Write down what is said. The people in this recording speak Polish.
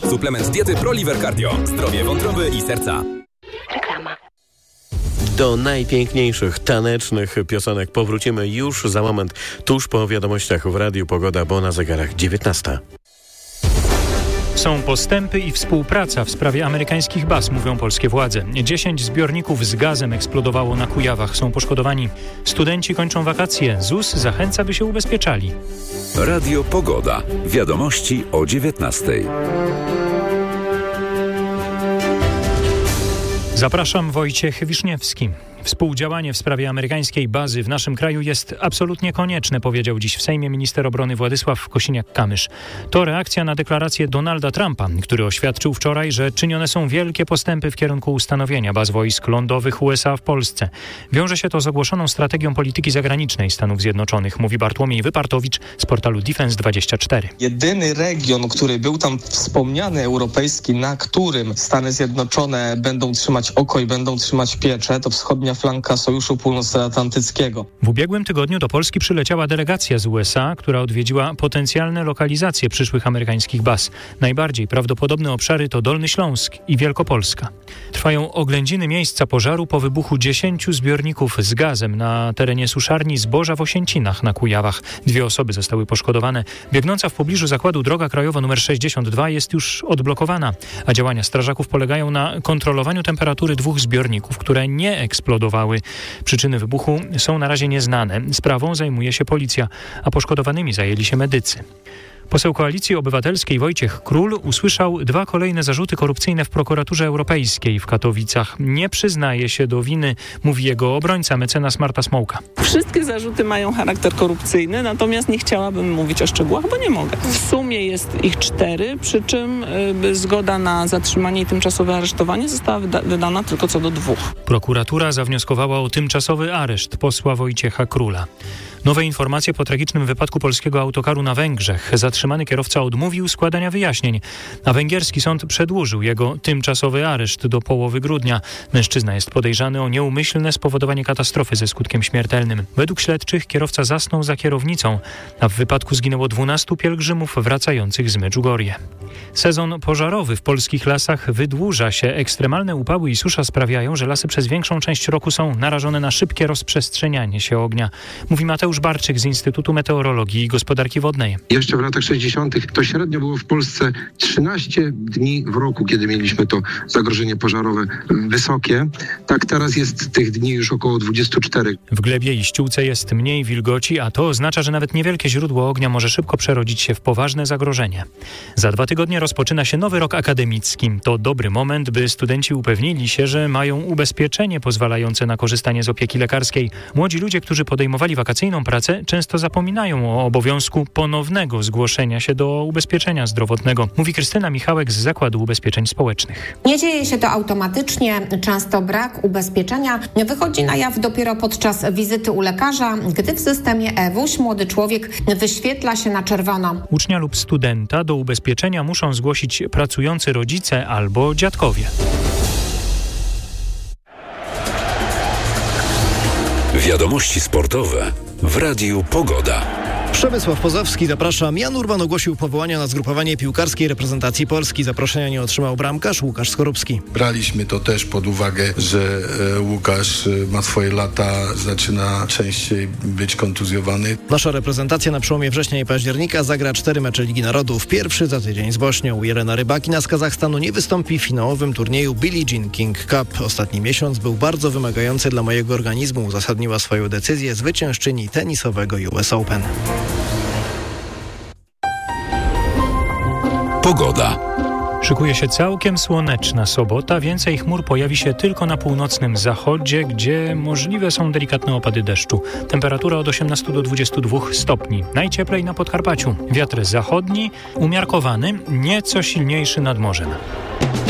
Suplement diety ProLiver Cardio. Zdrowie wątroby i serca. Reklama. Do najpiękniejszych tanecznych piosenek powrócimy już za moment, tuż po wiadomościach w Radiu Pogoda, bo na zegarach 19. Są postępy i współpraca w sprawie amerykańskich baz, mówią polskie władze. 10 zbiorników z gazem eksplodowało na Kujawach. Są poszkodowani. Studenci kończą wakacje. ZUS zachęca, by się ubezpieczali. Radio Pogoda. Wiadomości o 19:00. Zapraszam, Wojciech Wiszniewski. Współdziałanie w sprawie amerykańskiej bazy w naszym kraju jest absolutnie konieczne, powiedział dziś w Sejmie minister obrony Władysław Kosiniak-Kamysz. To reakcja na deklarację Donalda Trumpa, który oświadczył wczoraj, że czynione są wielkie postępy w kierunku ustanowienia baz wojsk lądowych USA w Polsce. Wiąże się to z ogłoszoną strategią polityki zagranicznej Stanów Zjednoczonych, mówi Bartłomiej Wypartowicz z portalu Defense24. Jedyny region, który był tam wspomniany, europejski, na którym Stany Zjednoczone będą trzymać oko i będą trzymać pieczę, to wschodnia flanka Sojuszu Północnoatlantyckiego. W ubiegłym tygodniu do Polski przyleciała delegacja z USA, która odwiedziła potencjalne lokalizacje przyszłych amerykańskich baz. Najbardziej prawdopodobne obszary to Dolny Śląsk i Wielkopolska. Trwają oględziny miejsca pożaru po wybuchu 10 zbiorników z gazem na terenie suszarni zboża w Osięcinach na Kujawach. 2 osoby zostały poszkodowane. Biegnąca w pobliżu zakładu droga krajowa nr 62 jest już odblokowana, a działania strażaków polegają na kontrolowaniu temperatury 2 zbiorników, które nie eksplodowały. Przyczyny wybuchu są na razie nieznane. Sprawą zajmuje się policja, a poszkodowanymi zajęli się medycy. Poseł Koalicji Obywatelskiej Wojciech Król usłyszał 2 kolejne zarzuty korupcyjne w prokuraturze europejskiej w Katowicach. Nie przyznaje się do winy, mówi jego obrońca, mecenas Marta Smołka. Wszystkie zarzuty mają charakter korupcyjny, natomiast nie chciałabym mówić o szczegółach, bo nie mogę. W sumie jest ich 4, przy czym zgoda na zatrzymanie i tymczasowe aresztowanie została wydana tylko co do 2. Prokuratura zawnioskowała o tymczasowy areszt posła Wojciecha Króla. Nowe informacje po tragicznym wypadku polskiego autokaru na Węgrzech. Zatrzymany kierowca odmówił składania wyjaśnień, a węgierski sąd przedłużył jego tymczasowy areszt do połowy grudnia. Mężczyzna jest podejrzany o nieumyślne spowodowanie katastrofy ze skutkiem śmiertelnym. Według śledczych kierowca zasnął za kierownicą, a w wypadku zginęło 12 pielgrzymów wracających z Medjugorje. Sezon pożarowy w polskich lasach wydłuża się. Ekstremalne upały i susza sprawiają, że lasy przez większą część roku są narażone na szybkie rozprzestrzenianie się ognia. Mówi Mateusz Barczyk z Instytutu Meteorologii i Gospodarki Wodnej. Jeszcze w latach 60. to średnio było w Polsce 13 dni w roku, kiedy mieliśmy to zagrożenie pożarowe wysokie. Tak teraz jest tych dni już około 24. W glebie i ściółce jest mniej wilgoci, a to oznacza, że nawet niewielkie źródło ognia może szybko przerodzić się w poważne zagrożenie. Za 2 tygodnie rozpoczyna się nowy rok akademicki. To dobry moment, by studenci upewnili się, że mają ubezpieczenie pozwalające na korzystanie z opieki lekarskiej. Młodzi ludzie, którzy podejmowali wakacyjną pracę, często zapominają o obowiązku ponownego zgłoszenia się do ubezpieczenia zdrowotnego, mówi Krystyna Michałek z Zakładu Ubezpieczeń Społecznych. Nie dzieje się to automatycznie. Często brak ubezpieczenia wychodzi na jaw dopiero podczas wizyty u lekarza, gdy w systemie EWUŚ młody człowiek wyświetla się na czerwono. Ucznia lub studenta do ubezpieczenia muszą zgłosić pracujący rodzice albo dziadkowie. Wiadomości sportowe w Radiu Pogoda. Przemysław Pozowski, zapraszam. Jan Urban ogłosił powołania na zgrupowanie piłkarskiej reprezentacji Polski. Zaproszenia nie otrzymał bramkarz Łukasz Skorupski. Braliśmy to też pod uwagę, że Łukasz ma swoje lata, zaczyna częściej być kontuzjowany. Nasza reprezentacja na przełomie września i października zagra 4 mecze Ligi Narodów. Pierwszy za tydzień z Bośnią. Jelena Rybakina z Kazachstanu nie wystąpi w finałowym turnieju Billie Jean King Cup. Ostatni miesiąc był bardzo wymagający dla mojego organizmu, uzasadniła swoją decyzję zwyciężczyni tenisowego US Open. Pogoda. Szykuje się całkiem słoneczna sobota. Więcej chmur pojawi się tylko na północnym zachodzie, gdzie możliwe są delikatne opady deszczu. Temperatura od 18 do 22 stopni. Najcieplej na Podkarpaciu. Wiatr zachodni, umiarkowany, nieco silniejszy nad morzem.